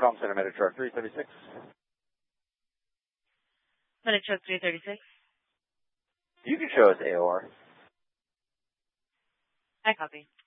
Com Center, Metatruck 336. Metatruck 336. You can show us AOR. I copy.